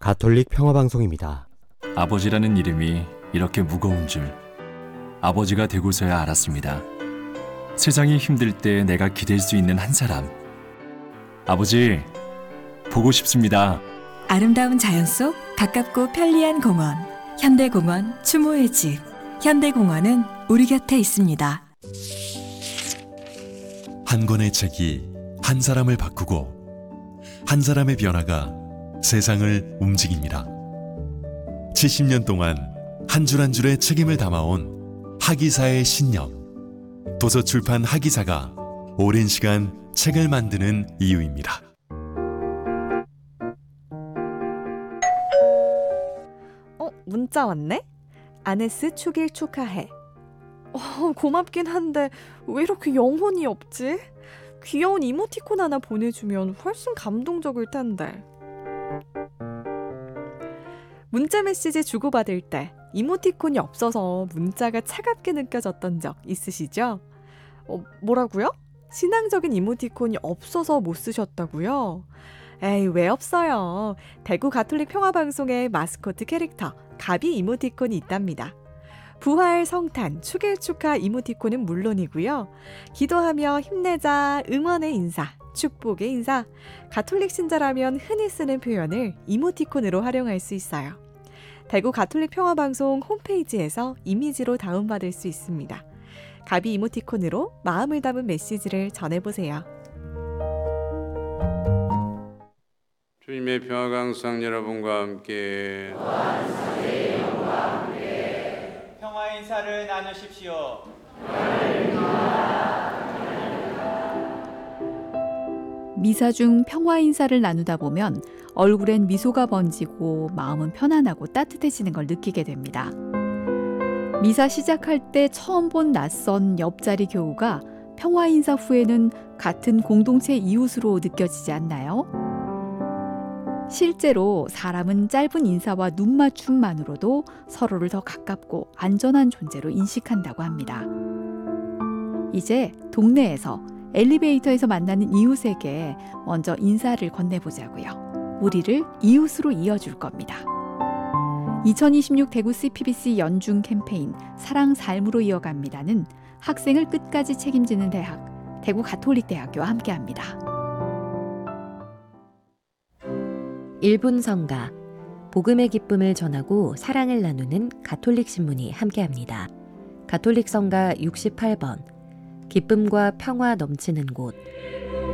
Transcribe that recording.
가톨릭 평화방송입니다. 아버지라는 이름이 이렇게 무거운 줄 아버지가 되고서야 알았습니다. 세상이 힘들 때 내가 기댈 수 있는 한 사람. 아버지, 보고 싶습니다. 아름다운 자연 속 가깝고 편리한 공원. 현대공원 추모의 집. 현대공원은 우리 곁에 있습니다. 한 권의 책이 한 사람을 바꾸고 한 사람의 변화가 세상을 움직입니다. 70년 동안 한 줄 한 줄의 책임을 담아온 하기사의 신념. 도서출판 하기사가 오랜 시간 책을 만드는 이유입니다. 문자 왔네? 아네스 축일 축하해. 고맙긴 한데 왜 이렇게 영혼이 없지? 귀여운 이모티콘 하나 보내주면 훨씬 감동적일 텐데. 문자 메시지 주고받을 때 이모티콘이 없어서 문자가 차갑게 느껴졌던 적 있으시죠? 뭐라고요? 신앙적인 이모티콘이 없어서 못 쓰셨다고요? 에이, 왜 없어요? 대구 가톨릭 평화방송의 마스코트 캐릭터 가비 이모티콘이 있답니다. 부활, 성탄, 축일 축하 이모티콘은 물론이고요. 기도하며 힘내자, 응원의 인사, 축복의 인사, 가톨릭 신자라면 흔히 쓰는 표현을 이모티콘으로 활용할 수 있어요. 대구 가톨릭 평화방송 홈페이지에서 이미지로 다운받을 수 있습니다. 가비 이모티콘으로 마음을 담은 메시지를 전해보세요. 주님의 평화가 항상 여러분과 함께 평화 인사를 나누십시오. 미사 중 평화 인사를 나누다 보면 얼굴엔 미소가 번지고 마음은 편안하고 따뜻해지는 걸 느끼게 됩니다. 미사 시작할 때 처음 본 낯선 옆자리 교우가 평화 인사 후에는 같은 공동체 이웃으로 느껴지지 않나요? 실제로 사람은 짧은 인사와 눈맞춤만으로도 서로를 더 가깝고 안전한 존재로 인식한다고 합니다. 이제 동네에서 엘리베이터에서 만나는 이웃에게 먼저 인사를 건네보자고요. 우리를 이웃으로 이어줄 겁니다. 2026 대구 CPBC 연중 캠페인 사랑 삶으로 이어갑니다는 학생을 끝까지 책임지는 대학, 대구 가톨릭대학교와 함께합니다. 1분 성가, 복음의 기쁨을 전하고 사랑을 나누는 가톨릭 신문이 함께합니다. 가톨릭 성가 68번, 기쁨과 평화 넘치는 곳,